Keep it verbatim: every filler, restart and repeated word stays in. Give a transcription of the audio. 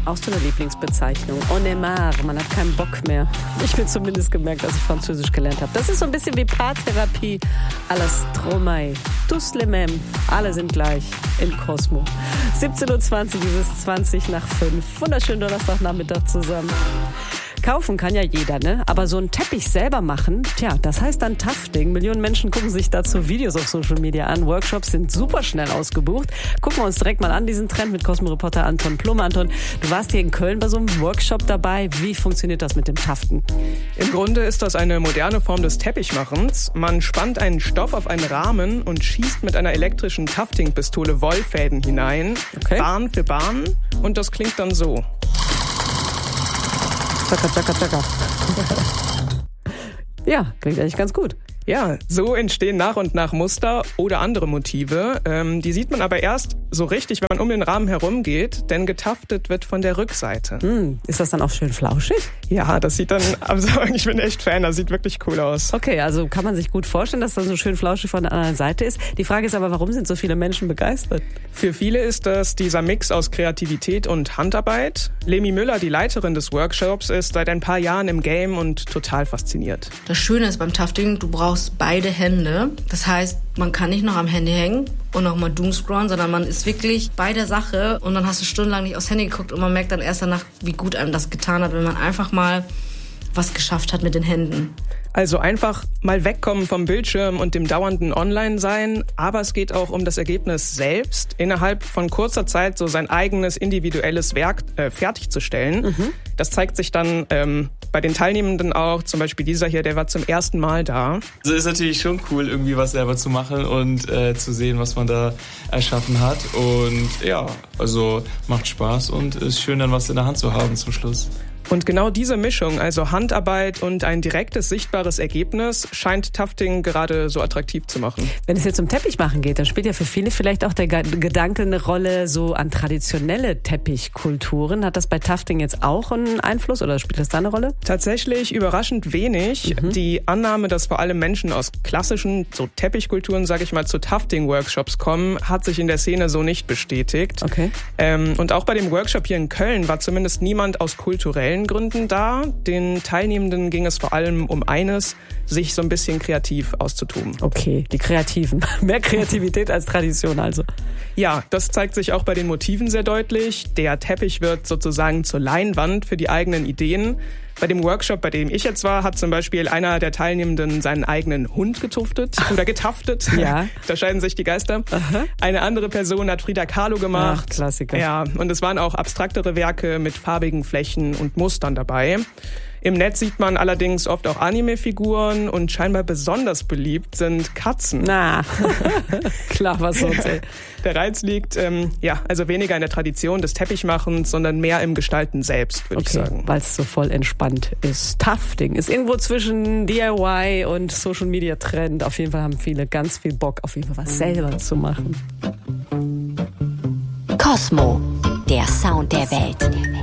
Auch so eine Lieblingsbezeichnung. On est marre, man hat keinen Bock mehr. Ich bin zumindest gemerkt, dass ich Französisch gelernt habe. Das ist so ein bisschen wie Paartherapie à la Stromae. Tous les mêmes. Alle sind gleich in Cosmo. siebzehn Uhr zwanzig, es ist zwanzig nach fünf. Wunderschönen Donnerstagnachmittag zusammen. Kaufen kann ja jeder, ne? Aber so einen Teppich selber machen, tja, das heißt dann Tufting. Millionen Menschen gucken sich dazu Videos auf Social Media an. Workshops sind super schnell ausgebucht. Gucken wir uns direkt mal an, diesen Trend mit Cosmo-Reporter Anton Plum. Anton, du warst hier in Köln bei so einem Workshop dabei. Wie funktioniert das mit dem Tuften? Im Grunde ist das eine moderne Form des Teppichmachens. Man spannt einen Stoff auf einen Rahmen und schießt mit einer elektrischen Tufting-Pistole Wollfäden hinein, okay. Bahn für Bahn. Und das klingt dann so. Tschakka, tschakka, tschakka. Ja, klingt eigentlich ganz gut. Ja, so entstehen nach und nach Muster oder andere Motive. Ähm, die sieht man aber erst so richtig, wenn man um den Rahmen herumgeht, denn getaftet wird von der Rückseite. Mm, ist das dann auch schön flauschig? Ja, das sieht dann, also ich bin echt Fan, das sieht wirklich cool aus. Okay, also kann man sich gut vorstellen, dass das so schön flauschig von der anderen Seite ist. Die Frage ist aber, warum sind so viele Menschen begeistert? Für viele ist das dieser Mix aus Kreativität und Handarbeit. Lemi Müller, die Leiterin des Workshops, ist seit ein paar Jahren im Game und total fasziniert. Das Schöne ist beim Tufting, du brauchst beide Hände. Das heißt, man kann nicht noch am Handy hängen und noch mal doomscrollen, sondern man ist wirklich bei der Sache und dann hast du stundenlang nicht aufs Handy geguckt und man merkt dann erst danach, wie gut einem das getan hat, wenn man einfach mal was geschafft hat mit den Händen. Also einfach mal wegkommen vom Bildschirm und dem dauernden Online-Sein, aber es geht auch um das Ergebnis selbst, innerhalb von kurzer Zeit so sein eigenes individuelles Werk äh, fertigzustellen. Mhm. Das zeigt sich dann ähm, bei den Teilnehmenden auch, zum Beispiel dieser hier, der war zum ersten Mal da. Also ist natürlich schon cool, irgendwie was selber zu machen und äh, zu sehen, was man da erschaffen hat. Und ja, also macht Spaß und ist schön, dann was in der Hand zu haben zum Schluss. Und genau diese Mischung, also Handarbeit und ein direktes, sichtbares Ergebnis, scheint Tufting gerade so attraktiv zu machen. Wenn es jetzt um Teppichmachen geht, dann spielt ja für viele vielleicht auch der Gedanke eine Rolle so an traditionelle Teppichkulturen. Hat das bei Tufting jetzt auch einen Einfluss oder spielt das da eine Rolle? Tatsächlich überraschend wenig. Mhm. Die Annahme, dass vor allem Menschen aus klassischen so Teppichkulturen, sage ich mal, zu Tufting-Workshops kommen, hat sich in der Szene so nicht bestätigt. Okay. Ähm, und auch bei dem Workshop hier in Köln war zumindest niemand aus kulturellen Gründen da. Den Teilnehmenden ging es vor allem um eines, sich so ein bisschen kreativ auszutoben. Okay, die Kreativen. Mehr Kreativität als Tradition also. Ja, das zeigt sich auch bei den Motiven sehr deutlich. Der Teppich wird sozusagen zur Leinwand für die eigenen Ideen. Bei dem Workshop, bei dem ich jetzt war, hat zum Beispiel einer der Teilnehmenden seinen eigenen Hund getuftet oder getaftet. Ja. Da scheiden sich die Geister. Aha. Eine andere Person hat Frida Kahlo gemacht. Ach, Klassiker. Ja, und es waren auch abstraktere Werke mit farbigen Flächen und Mustern dabei. Im Netz sieht man allerdings oft auch Anime-Figuren und scheinbar besonders beliebt sind Katzen. Na, klar, was sonst, ey. Der Reiz liegt, ähm, ja, also weniger in der Tradition des Teppichmachens, sondern mehr im Gestalten selbst, würde okay, ich sagen. Weil es so voll entspannt ist. Tufting ist irgendwo zwischen D I Y und Social-Media-Trend. Auf jeden Fall haben viele ganz viel Bock, auf jeden Fall was selber zu machen. Cosmo, der Sound der Welt.